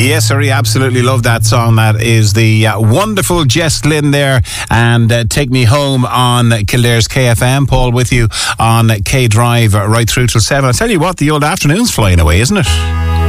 Yes, sir, he absolutely loved that song. That is the wonderful Jess Glynn there, and Take Me Home on Kildare's KFM. Paul with you on K Drive right through till 7. I tell you what, the old afternoon's flying away, isn't it?